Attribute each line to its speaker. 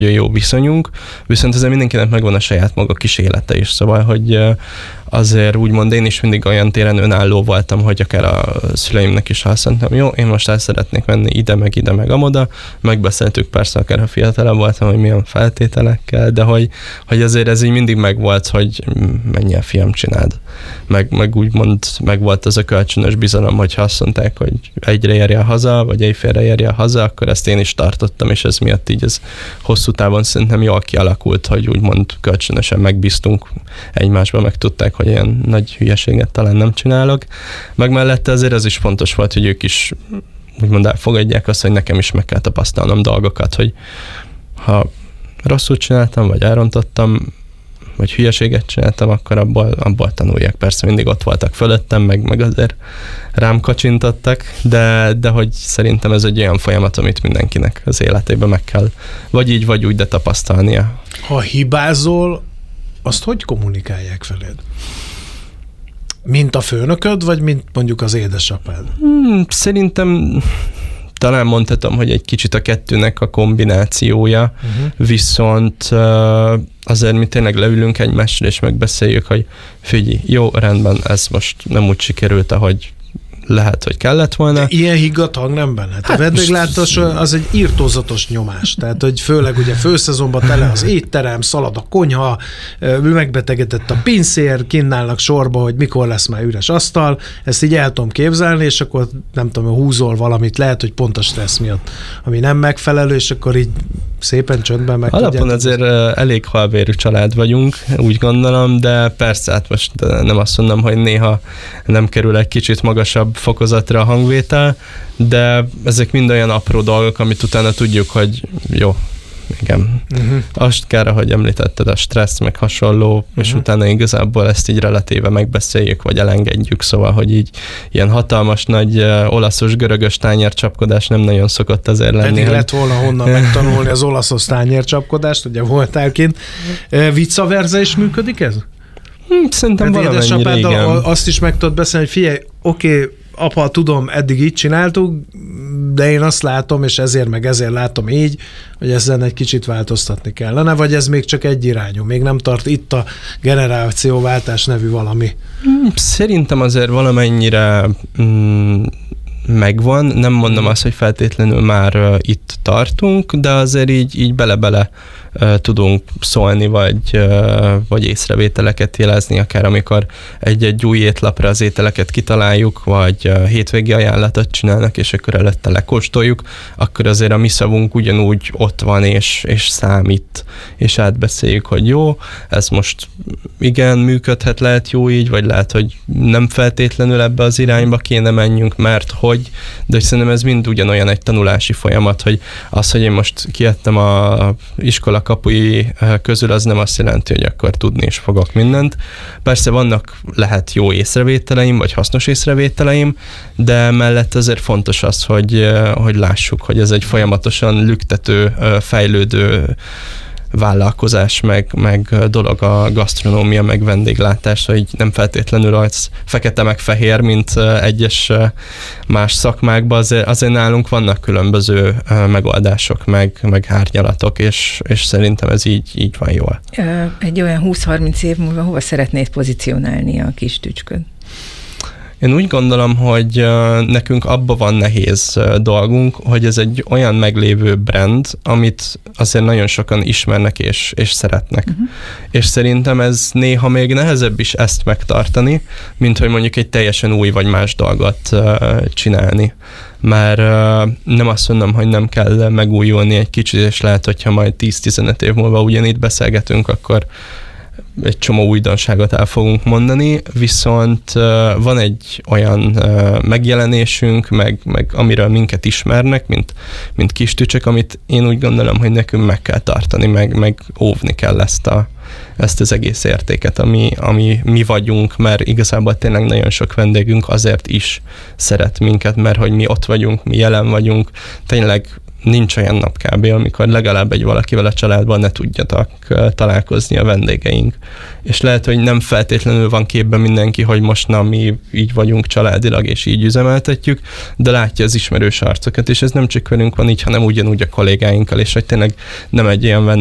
Speaker 1: jó viszonyunk, viszont ezzel mindenkinek megvan a saját maga kis élete is, szóval, hogy azért úgymond én is mindig olyan téren önálló voltam, hogy akár a szüleimnek is azt mondtam, jó, én most el szeretnék menni ide, meg amoda, megbeszéltük persze, akár ha fiatalabb voltam, hogy milyen feltételekkel, de hogy azért ez így mindig megvolt, hogy menjél fiam, csináld. Meg úgymond megvolt az a kölcsönös bizalom, hogy ha azt mondták, hogy egyre érjél haza, vagy egyfélre érjél haza, akkor ezt én is tartottam, és ez miatt így ez hosszú távon szerintem jól kialakult, hogy úgymond kölcsönösen megbíztunk egymásba, meg tudták, hogy ilyen nagy hülyeséget talán nem csinálok. Meg mellette azért ez is fontos volt, hogy ők is úgymond elfogadják azt, hogy nekem is meg kell tapasztalnom dolgokat, hogy ha rosszul csináltam, vagy elrontottam, vagy hülyeséget csináltam, akkor abból tanulják. Persze mindig ott voltak fölöttem, meg azért rám kacsintottak, de hogy szerintem ez egy olyan folyamat, amit mindenkinek az életében meg kell vagy így, vagy úgy, de tapasztalnia.
Speaker 2: Ha hibázol, azt hogy kommunikálják veled? Mint a főnököd, vagy mint mondjuk az édesapád?
Speaker 1: Szerintem talán mondhatom, hogy egy kicsit a kettőnek a kombinációja, viszont azért mi tényleg leülünk egymással, és megbeszéljük, hogy figyelj, jó, rendben, ez most nem úgy sikerült, ahogy lehet, hogy kellett volna.
Speaker 2: De ilyen higgadt hangnemben? Hát a vendéglátás az egy irtózatos nyomás. Tehát, hogy főleg ugye főszezonban tele az étterem, szalad a konyha, megbetegedett a pincér, kint állnak sorba, hogy mikor lesz már üres asztal. Ezt így el tudom képzelni, és akkor nem tudom, húzol valamit, lehet, hogy pont a stressz miatt, ami nem megfelelő, és akkor így szépen csöndben meg.
Speaker 1: Alapon azért elég halvérű család vagyunk, úgy gondolom, de persze, hát most nem azt mondom, hogy néha nem kerül egy kicsit magasabb fokozatra a hangvétel, de ezek mind olyan apró dolgok, amit utána tudjuk, hogy jó, igen. Azt kell, ahogy említetted, a stressz, meg hasonló, és utána igazából ezt így relatíve megbeszéljük, vagy elengedjük, szóval, hogy így ilyen hatalmas, nagy olaszos-görögös tányércsapkodás nem nagyon szokott azért lenni.
Speaker 2: Pedig lett volna honnan megtanulni az olaszos tányércsapkodást, ugye voltál kint. Vice versa is működik ez?
Speaker 1: Szerintem valamennyire igen.
Speaker 2: Azt is meg tudod beszélni, hogy figyelj, oké, apa, tudom, eddig így csináltuk, de én azt látom, és ezért látom így, hogy ezzel egy kicsit változtatni kellene, vagy ez még csak egy irányú, még nem tart itt a generációváltás nevű valami?
Speaker 1: Szerintem azért valamennyire megvan, nem mondom azt, hogy feltétlenül már itt tartunk, de azért így bele-bele tudunk szólni, vagy észrevételeket jelezni, akár amikor egy új étlapra az ételeket kitaláljuk, vagy hétvégi ajánlatot csinálnak, és akkor előtte lekóstoljuk, akkor azért a mi szavunk ugyanúgy ott van, és számít, és átbeszéljük, hogy jó, ez most igen, működhet, lehet jó így, vagy lehet, hogy nem feltétlenül ebbe az irányba kéne menjünk, mert hogy, de szerintem ez mind ugyanolyan egy tanulási folyamat, hogy az, hogy én most kijöttem a iskola kapui közül, az nem azt jelenti, hogy akkor tudni is fogok mindent. Persze lehet jó észrevételeim, vagy hasznos észrevételeim, de mellett azért fontos az, hogy lássuk, hogy ez egy folyamatosan lüktető, fejlődő vállalkozás, meg dolog a gasztronómia, meg vendéglátás, hogy nem feltétlenül az fekete meg fehér, mint egyes más szakmákban, azért nálunk vannak különböző megoldások, meg árnyalatok, és szerintem ez így van jól.
Speaker 3: Egy olyan 20-30 év múlva hova szeretnéd pozícionálni a kis tücskön?
Speaker 1: Én úgy gondolom, hogy nekünk abban van nehéz dolgunk, hogy ez egy olyan meglévő brand, amit azért nagyon sokan ismernek és szeretnek. És szerintem ez néha még nehezebb is ezt megtartani, mint hogy mondjuk egy teljesen új vagy más dolgot csinálni. Mert nem azt mondom, hogy nem kell megújulni egy kicsit, és lehet, hogyha majd 10-15 év múlva ugyanígy beszélgetünk, akkor egy csomó újdonságot el fogunk mondani, viszont van egy olyan megjelenésünk, meg amiről minket ismernek, mint kis tücsök, amit én úgy gondolom, hogy nekünk meg kell tartani, meg óvni kell ezt az egész értéket, ami mi vagyunk, mert igazából tényleg nagyon sok vendégünk azért is szeret minket, mert hogy mi ott vagyunk, mi jelen vagyunk, tényleg nincs olyan nap kb., amikor legalább egy valakivel a családban ne tudjanak találkozni a vendégeink. És lehet, hogy nem feltétlenül van képben mindenki, hogy most mi így vagyunk családilag, és így üzemeltetjük, de látja az ismerős arcokat, és ez nem csak velünk van így, hanem ugyanúgy a kollégáinkkal, és hogy tényleg nem egy ilyen